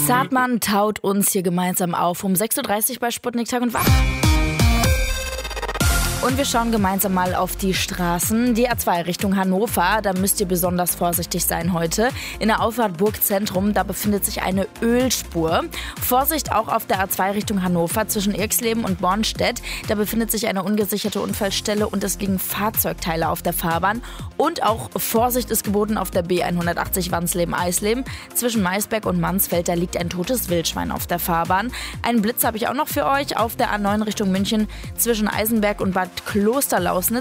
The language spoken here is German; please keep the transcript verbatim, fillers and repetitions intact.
Zartmann taut uns hier gemeinsam auf um sechs Uhr dreißig bei Sputnik Tag und Wach. Und wir schauen gemeinsam mal auf die Straßen. Die A zwei Richtung Hannover, da müsst ihr besonders vorsichtig sein heute. In der Auffahrt Burgzentrum, da befindet sich eine Ölspur. Vorsicht auch auf der A zwei Richtung Hannover zwischen Irxleben und Bornstedt. Da befindet sich eine ungesicherte Unfallstelle und es liegen Fahrzeugteile auf der Fahrbahn. Und auch Vorsicht ist geboten auf der B hundertachtzig Wansleben-Eisleben. Zwischen Maisberg und Mansfeld, da liegt ein totes Wildschwein auf der Fahrbahn. Einen Blitz habe ich auch noch für euch auf der A neun Richtung München zwischen Eisenberg und Bad Klosterlausnitz.